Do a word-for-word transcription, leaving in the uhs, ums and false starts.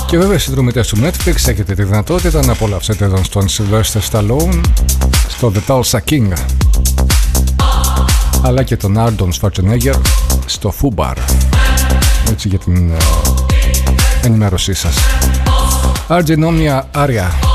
Και βέβαια στις δρομητές του Netflix έχετε τη δυνατότητα να απολαύσετε τον στον Sylvester Stallone στο The Tulsa King, αλλά και τον Arnold Schwarzenegger στο Fubar. Έτσι για την uh, ενημέρωσή σας. Argenomia Aria.